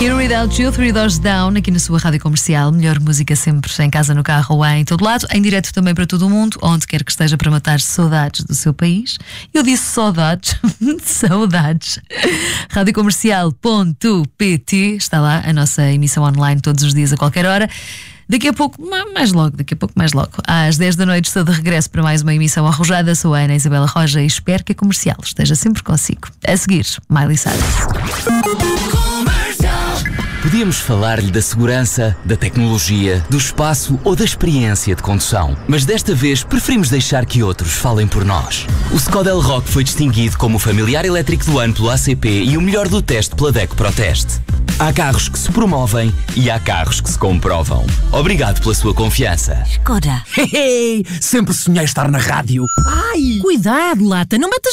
Here Without You, Three Doors Down, aqui na sua rádio comercial. Melhor música sempre, em casa, no carro ou em todo lado. Em direto também para todo o mundo, onde quer que esteja, para matar saudades do seu país. Eu disse saudades, saudades. Radiocomercial.pt, está lá a nossa emissão online todos os dias, a qualquer hora. Daqui a pouco, mais logo, às 10 da noite estou de regresso para mais uma emissão arrojada. Sou a Ana Isabela Roja e espero que a comercial esteja sempre consigo. A seguir, Miley Cyrus. Podíamos falar-lhe da segurança, da tecnologia, do espaço ou da experiência de condução. Mas desta vez preferimos deixar que outros falem por nós. O Skoda Elroq foi distinguido como o familiar elétrico do ano pelo ACP e o melhor do teste pela DECO ProTeste. Há carros que se promovem e há carros que se comprovam. Obrigado pela sua confiança. Skoda. Sempre sonhei estar na rádio. Ai! Cuidado, lata, não metas